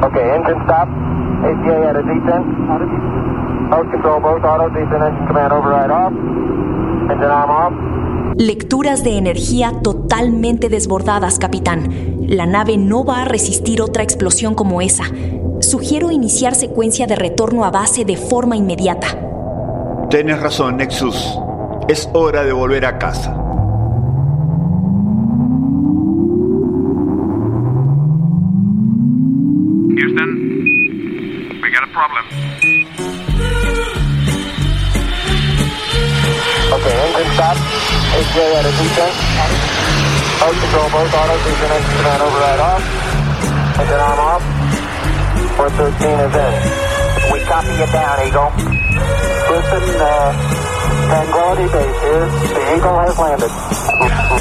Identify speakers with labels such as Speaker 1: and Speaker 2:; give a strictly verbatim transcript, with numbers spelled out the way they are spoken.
Speaker 1: Okay, engine stop. A T A at a descent. Mode control, both auto, descent engine command override off. Engine arm off.
Speaker 2: Lecturas de energía totalmente desbordadas, capitán. La nave no va a resistir otra explosión como esa. Sugiero iniciar secuencia de retorno a base de forma inmediata.
Speaker 3: Tienes razón, Nexus. Es hora de volver a casa.
Speaker 4: Houston, we got a problem.
Speaker 1: Okay, engine stop. A T A at a descent. Mode control, both auto, descent engine command override off. Engine arm off. four thirteen is in. We copy you down, Eagle. Listen, uh, Tranquility Base here. The Eagle has landed.